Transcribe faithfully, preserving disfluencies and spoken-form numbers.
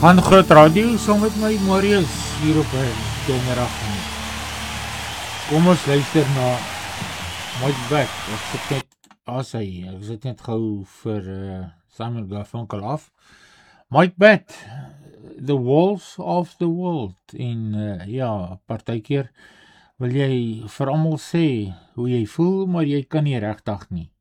Gaan Groot Radio saam met my Marius hier op 'n donderdag. Kom ons luister na Mike Beck. Ek sit net as hy, ek sit net gou vir uh, Simon Garfunkel af. Mike Beck, The Walls of the World. En uh, ja, partykeer wil jy vir almal sê hoe jy voel, maar jy kan nie regtig nie.